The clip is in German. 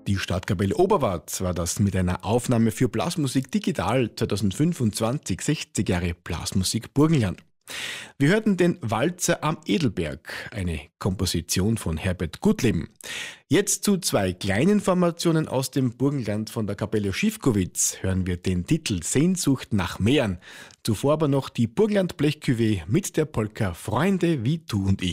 Die Stadtkapelle Oberwart war das mit einer Aufnahme für Blasmusik Digital 2025 60 Jahre Blasmusik Burgenland. Wir hörten den Walzer am Edelberg, eine Komposition von Herbert Gutleben. Jetzt zu zwei kleinen Formationen aus dem Burgenland von der Kapelle Schiefkowitz hören wir den Titel Sehnsucht nach Mähren. Zuvor aber noch die Burgenland Blechcuvée mit der Polka Freunde wie du und ich.